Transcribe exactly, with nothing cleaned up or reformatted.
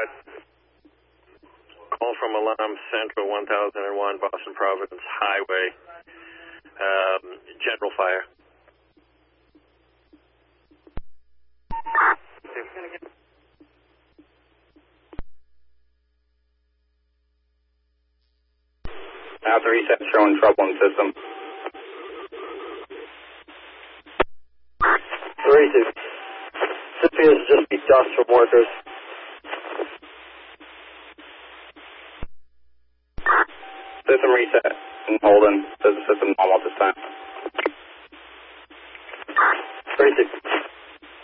ahead. Call from Alarm Central one thousand one, Boston Providence Highway. Um, general fire. Now the reset showing trouble in system. three two. This appears to just be dust from workers. System reset and holding. Does the system normal at this time?